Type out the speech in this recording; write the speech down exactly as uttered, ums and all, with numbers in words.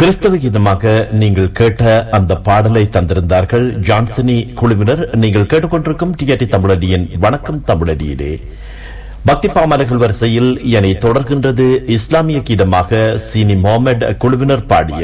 கிறிஸ்தவ கீதமாக நீங்கள் கேட்ட அந்த பாடலை தந்திருந்தார்கள் ஜான்சனி குழுவினர். நீங்கள் கேட்டுக்கொண்டிருக்கும் டிஆர்டி தமிழடியின் வணக்கம் தமிழடியிலே பக்தி பாமலர்கள் வரிசையில் என்னை தொடர்கின்றது இஸ்லாமிய கீதமாக சீனி முகமது குழுவினர் பாடிய